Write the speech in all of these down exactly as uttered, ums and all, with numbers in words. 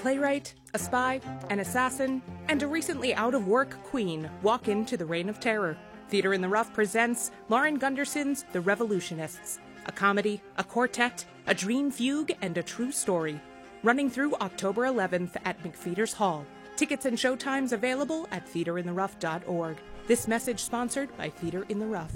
playwright, a spy, an assassin, and a recently out-of-work queen walk into the Reign of Terror. Theater in the Rough presents Lauren Gunderson's The Revolutionists, a comedy, a quartet, a dream fugue, and a true story. Running through October eleventh at McPheeters Hall. Tickets and showtimes available at theater in the rough dot org. This message sponsored by Theater in the Rough.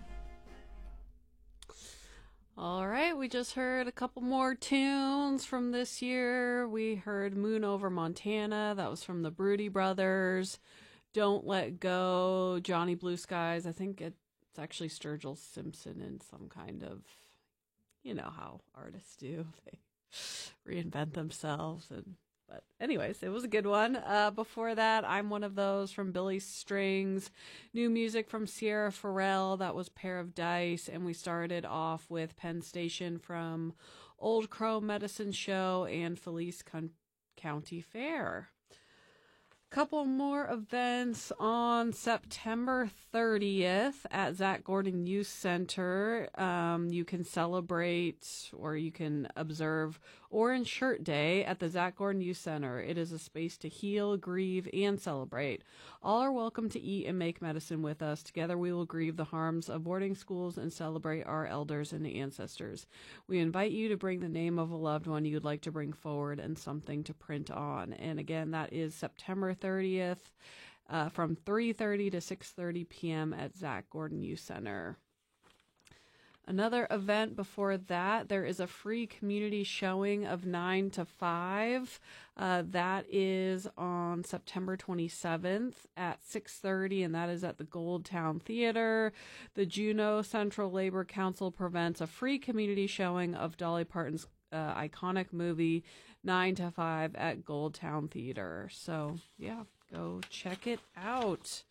All right, we just heard a couple more tunes from this year. We heard Moon Over Montana. That was from the Broody Brothers. Don't Let Go, Johnny Blue Skies. I think it's actually Sturgill Simpson in some kind of, you know how artists do. They reinvent themselves. And But anyways, it was a good one. Uh, before that, I'm One of Those from Billy Strings. New music from Sierra Farrell. That was Pair of Dice. And we started off with Penn Station from Old Crow Medicine Show and Felice Con- County Fair. Couple more events on September thirtieth at Zach Gordon Youth Center. Um, you can celebrate or you can observe Orange Shirt Day at the Zach Gordon Youth Center. It is a space to heal, grieve, and celebrate. All are welcome to eat and make medicine with us. Together we will grieve the harms of boarding schools and celebrate our elders and ancestors. We invite you to bring the name of a loved one you'd like to bring forward and something to print on. And again, that is September thirtieth uh, from three thirty to six thirty p.m. at Zach Gordon Youth Center. Another event before that, there is a free community showing of nine to five. Uh, that is on September twenty-seventh at six thirty, and that is at the Goldtown Theater. The Juneau Central Labor Council prevents a free community showing of Dolly Parton's uh, iconic movie nine to five at Goldtown Theater. So, yeah, go check it out.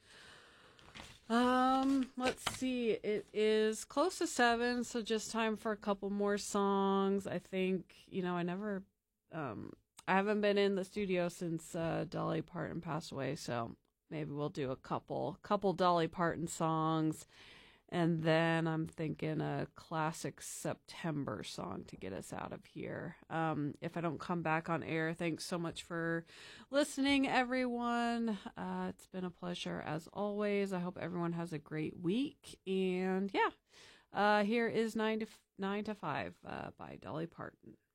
Um, let's see. It is close to seven, so just time for a couple more songs. I think, you know, I never, um, I haven't been in the studio since uh, Dolly Parton passed away, so maybe we'll do a couple, couple Dolly Parton songs, and then I'm thinking a classic September song to get us out of here. Um, if I don't come back on air, thanks so much for listening, everyone. Uh, it's been a pleasure as always. I hope everyone has a great week. And yeah, uh, here is nine to nine to five uh, by Dolly Parton.